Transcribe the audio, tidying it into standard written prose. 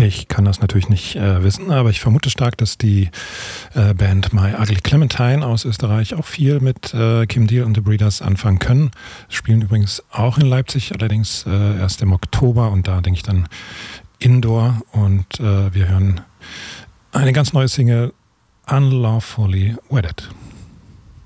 Ich kann das natürlich nicht wissen, aber ich vermute stark, dass die Band My Ugly Clementine aus Österreich auch viel mit Kim Deal und The Breeders anfangen können. Spielen übrigens auch in Leipzig, allerdings erst im Oktober und da denke ich dann Indoor. Und wir hören eine ganz neue Single, Unlawfully Wedded.